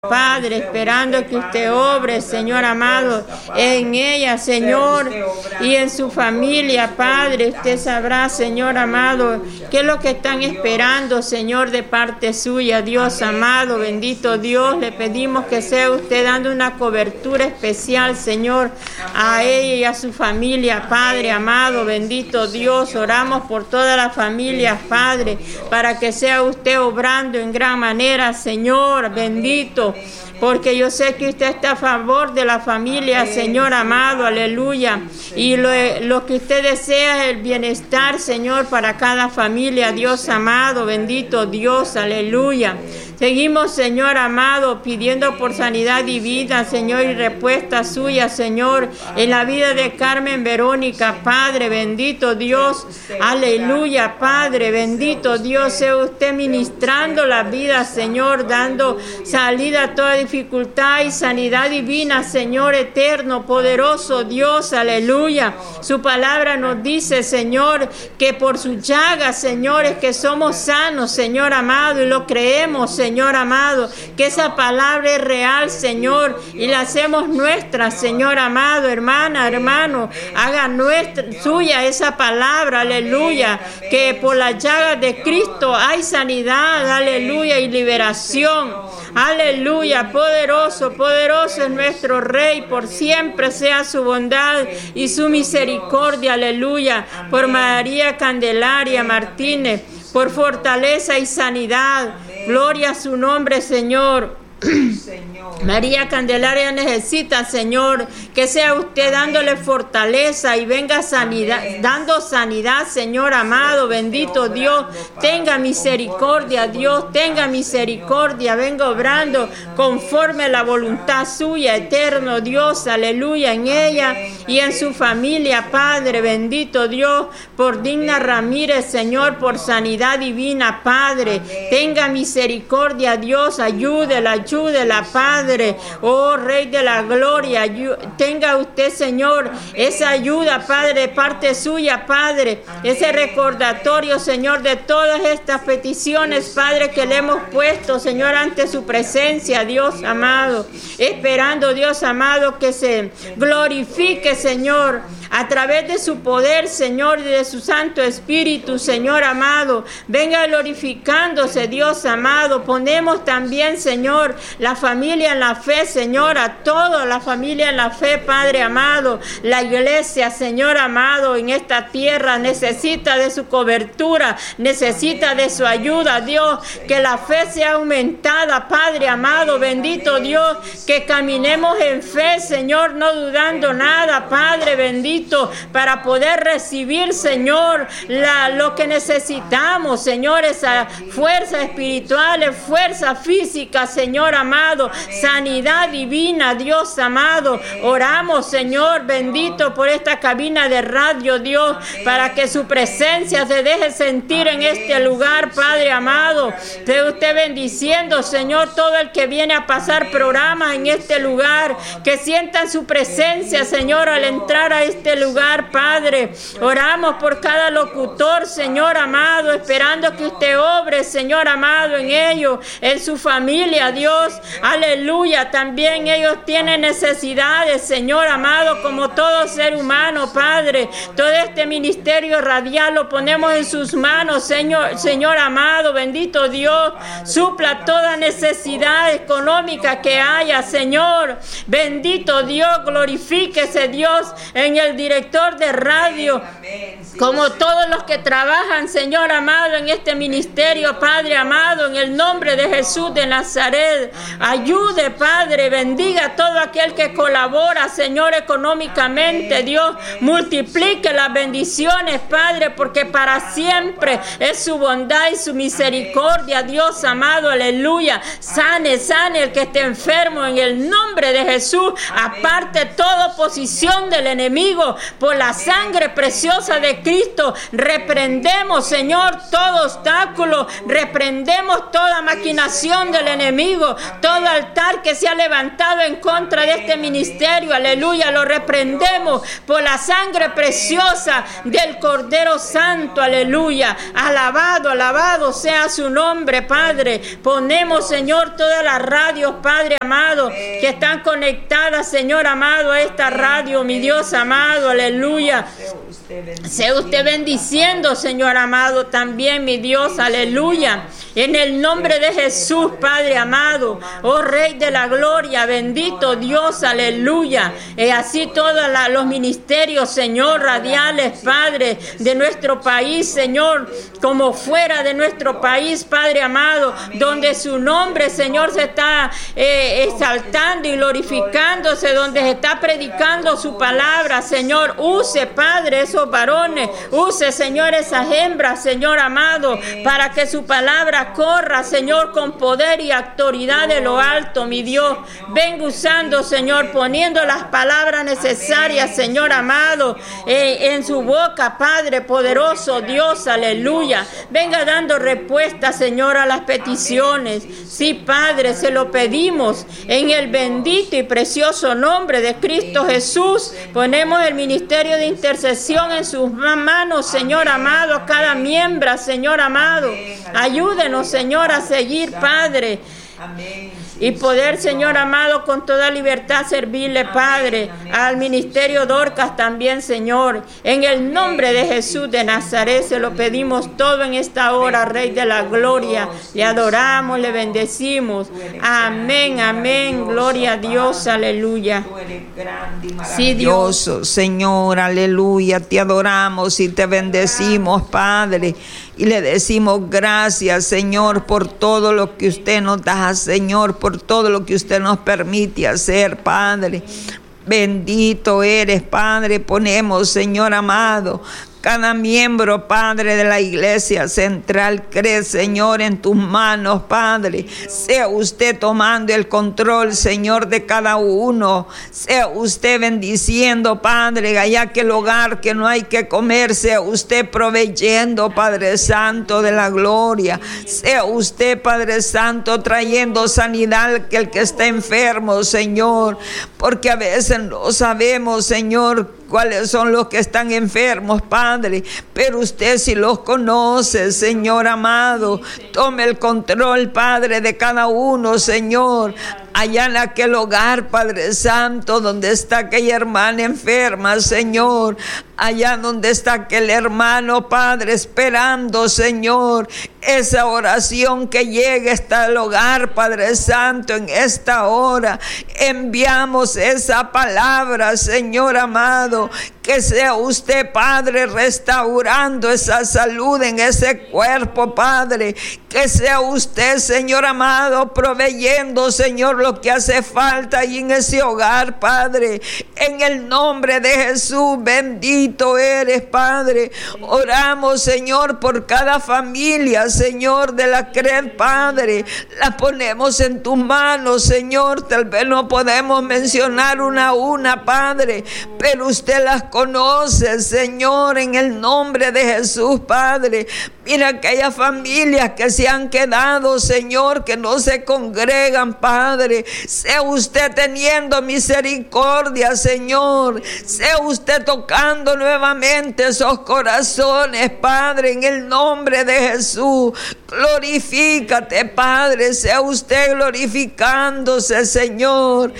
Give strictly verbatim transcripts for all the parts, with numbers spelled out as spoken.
Padre, esperando que usted obre, Señor amado, en ella, Señor, y en su familia, Padre. Usted sabrá, Señor amado, qué es lo que están esperando, Señor, de parte suya. Dios amado, bendito Dios, le pedimos que sea usted dando una cobertura especial, Señor, a ella y a su familia, Padre amado, bendito Dios. Oramos por todas las familias, Padre, para que sea usted obrando en gran manera, Señor, bendito. Porque yo sé que usted está a favor de la familia, Señor amado, aleluya. Y lo, lo que usted desea es el bienestar, Señor, para cada familia, Dios amado, bendito Dios, aleluya. Seguimos, Señor amado, pidiendo por sanidad divina, Señor, y respuesta suya, Señor, en la vida de Carmen Verónica, Padre, bendito Dios, aleluya, Padre, bendito Dios, sea usted ministrando la vida, Señor, dando salida a toda dificultad y sanidad divina, Señor eterno, poderoso Dios, aleluya. Su palabra nos dice, Señor, que por sus llagas, Señor, es que somos sanos, Señor amado, y lo creemos, Señor amado, que esa palabra es real, Señor, y la hacemos nuestra, Señor amado, hermana, hermano, haga nuestra, suya esa palabra, aleluya, que por las llagas de Cristo hay sanidad, aleluya, y liberación, aleluya. Poderoso, poderoso es nuestro Rey, por siempre sea su bondad y su misericordia, aleluya, por María Candelaria Martínez, por fortaleza y sanidad, gloria a su nombre, Señor. María Candelaria necesita, Señor, que sea usted dándole fortaleza y venga sanidad, dando sanidad, Señor amado, bendito Dios, tenga misericordia, Dios, tenga misericordia, venga obrando conforme a la voluntad suya, eterno Dios, aleluya, en ella y en su familia, Padre, bendito Dios, por Digna Ramírez, Señor, por sanidad divina, Padre, tenga misericordia, Dios, ayúdela, ayúdela, Padre, oh Rey de la Gloria, tenga usted, Señor, esa ayuda, Padre, de parte suya, Padre, ese recordatorio, Señor, de todas estas peticiones, Padre, que le hemos puesto, Señor, ante su presencia, Dios amado, esperando, Dios amado, que se glorifique, Señor, a través de su poder, Señor, y de su Santo Espíritu, Señor amado, venga glorificándose, Dios amado. Ponemos también, Señor, la familia en la fe, Señor, a toda la familia en la fe, Padre amado. La iglesia, Señor amado, en esta tierra necesita de su cobertura, necesita de su ayuda, Dios, que la fe sea aumentada, Padre amado, bendito Dios, que caminemos en fe, Señor, no dudando nada, Padre bendito, para poder recibir, Señor, la, lo que necesitamos, Señor, esa fuerza espiritual, fuerza física, Señor amado, sanidad divina, Dios amado. Oramos, Señor, bendito, por esta cabina de radio, Dios, para que su presencia se deje sentir en este lugar, Padre amado. Esté usted bendiciendo, Señor, todo el que viene a pasar programas en este lugar, que sientan su presencia, Señor, al entrar a este lugar, Padre. Oramos por cada locutor, Señor amado, esperando que usted obre, Señor amado, en ellos, en su familia, Dios, aleluya. También ellos tienen necesidades, Señor amado, como todo ser humano, Padre. Todo este ministerio radial lo ponemos en sus manos, Señor, Señor amado, bendito Dios, supla toda necesidad económica que haya, Señor, bendito Dios, glorifíquese, Dios, en el director de radio, como todos los que trabajan, Señor amado, en este ministerio, Padre amado, en el nombre de Jesús de Nazaret. Ayude, Padre, bendiga a todo aquel que colabora, Señor, económicamente, Dios, multiplique las bendiciones, Padre, porque para siempre es su bondad y su misericordia, Dios amado, aleluya. Sane, sane el que esté enfermo en el nombre de Jesús, aparte toda oposición del enemigo, por la sangre preciosa de de Cristo, reprendemos, Señor, todo obstáculo, reprendemos toda maquinación del enemigo, todo altar que se ha levantado en contra de este ministerio, aleluya, lo reprendemos por la sangre preciosa del Cordero Santo, aleluya. Alabado, alabado sea su nombre, Padre. Ponemos, Señor, todas las radios, Padre amado, que están conectadas, Señor amado, a esta radio, mi Dios amado, aleluya. Sea usted bendiciendo, Señor amado, también, mi Dios, aleluya. En el nombre de Jesús, Padre amado, oh Rey de la gloria, bendito Dios, aleluya. Y así todos la, los ministerios, Señor, radiales, Padre, de nuestro país, Señor, como fuera de nuestro país, Padre amado, donde su nombre, Señor, se está eh, exaltando y glorificándose, donde se está predicando su palabra, Señor, use, Padre, esos varones, use, Señor, esas hembras, Señor amado, para que su palabra corra, Señor, con poder y autoridad de lo alto, mi Dios. Venga usando, Señor, poniendo las palabras necesarias, Señor amado, eh, en su boca, Padre poderoso, Dios, aleluya. Venga dando respuesta, Señor, a las peticiones. Sí, Padre, se lo pedimos en el bendito y precioso nombre de Cristo Jesús. Ponemos el ministerio de intercesión en sus manos, Señor amado, cada miembro, Señor amado. Ayúdenos, Señor, a seguir, Padre. Y poder, Señor amado, con toda libertad servirle, Padre, al ministerio Dorcas también, Señor. En el nombre de Jesús de Nazaret se lo pedimos todo en esta hora, Rey de la gloria. Le adoramos, le bendecimos. Amén, amén. Gloria a Dios, aleluya. Sí, Dios, Señor, aleluya. Te adoramos y te bendecimos, Padre. Y le decimos gracias, Señor, por todo lo que usted nos da, Señor, por todo lo que usted nos permite hacer, Padre. Bendito eres, Padre. Ponemos, Señor amado, cada miembro, Padre, de la iglesia central, cree, Señor, en tus manos, Padre. Sea usted tomando el control, Señor, de cada uno. Sea usted bendiciendo, Padre, allá que el hogar que no hay que comer, sea usted proveyendo, Padre Santo de la gloria. Sea usted, Padre Santo, trayendo sanidad que el que está enfermo, Señor. Porque a veces no sabemos, Señor, cuáles son los que están enfermos, Padre, pero usted sí los conoce, Señor amado. Tome el control, Padre, de cada uno, Señor. Allá en aquel hogar, Padre Santo, donde está aquella hermana enferma, Señor. Allá donde está aquel hermano, Padre, esperando, Señor, esa oración que llegue hasta el hogar, Padre Santo, en esta hora. Enviamos esa palabra, Señor amado. Que sea usted, Padre, restaurando esa salud en ese cuerpo, Padre. Que sea usted, Señor amado, proveyendo, Señor, lo que hace falta ahí en ese hogar, Padre. En el nombre de Jesús, bendito eres, Padre. Oramos, Señor, por cada familia, Señor, de la CRED, Padre. La ponemos en tus manos, Señor. Tal vez no podemos mencionar una a una, Padre, pero usted las conoce, Señor, en el nombre de Jesús, Padre. Mira aquellas familias que se han quedado, Señor, que no se congregan, Padre. Sea usted teniendo misericordia, Señor. Sea usted tocando nuevamente esos corazones, Padre, en el nombre de Jesús. Glorifícate, Padre. Sea usted glorificándose, Señor.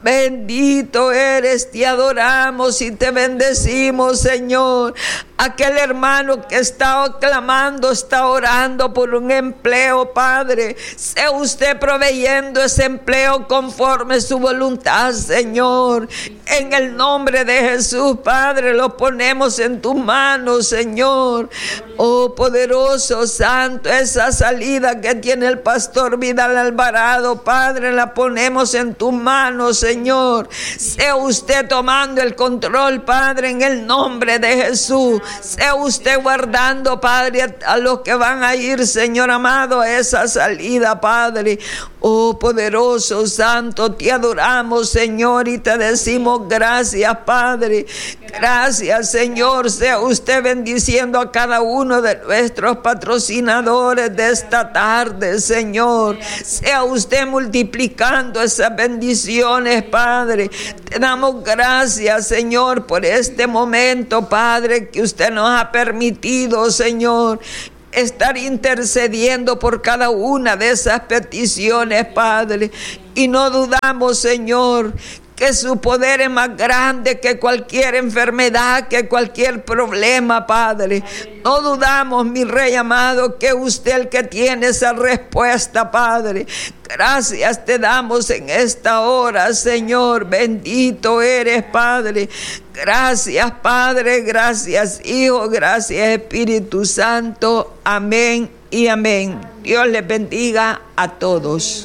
Bendito eres, te adoramos y te bendecimos, Señor. Aquel hermano que está clamando, está orando por un empleo, Padre. Sea usted proveyendo ese empleo conforme su voluntad, Señor. En el nombre de Jesús, Padre, lo ponemos en tus manos, Señor. Oh, poderoso, santo, esa salida que tiene el pastor Vidal Alvarado, Padre, la ponemos en tus manos, Señor. Sea usted tomando el control, Padre, en el nombre de Jesús. Sea usted guardando, Padre, a los que van a ir, Señor amado, a esa salida, Padre. Oh, poderoso, santo, te adoramos, Señor, y te decimos gracias, Padre. Gracias, Señor. Sea usted bendiciendo a cada uno de nuestros patrocinadores de esta tarde, Señor. Sea usted multiplicando esas bendiciones, Padre. Te damos gracias, Señor, por este momento, Padre, que usted nos ha permitido, Señor, estar intercediendo por cada una de esas peticiones, Padre. Y no dudamos, Señor, que su poder es más grande que cualquier enfermedad, que cualquier problema, Padre. No dudamos, mi Rey amado, que usted el que tiene esa respuesta, Padre. Gracias te damos en esta hora, Señor. Bendito eres, Padre. Gracias, Padre. Gracias, Hijo. Gracias, Espíritu Santo. Amén y amén. Dios les bendiga a todos.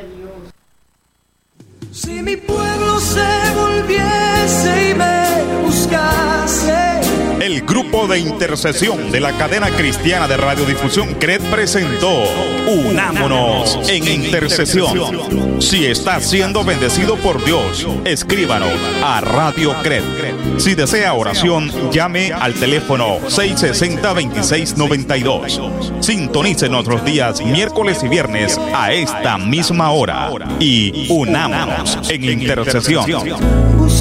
Si mi pueblo se volviese y me buscase. El grupo de intercesión de la cadena cristiana de radiodifusión C R E D presentó Unámonos en Intercesión. Si está siendo bendecido por Dios, escríbanos a Radio C R E D. Si desea oración, llame al teléfono seis sesenta, veintiséis noventa y dos. Sintonícenos los días miércoles y viernes a esta misma hora y unámonos en intercesión.